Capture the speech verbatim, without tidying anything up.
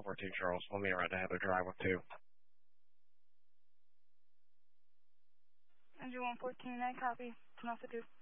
one fourteen Charles. Let me around to Heather Drive with two. Engine one fourteen, I copy. Come off the two.